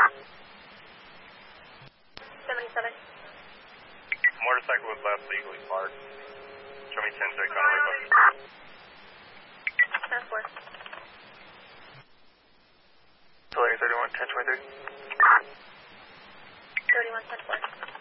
77. Motorcycle was left legally parked. Show me 10-6 on replay. 10-4. Delay 31, 10-23. 31, 10-4.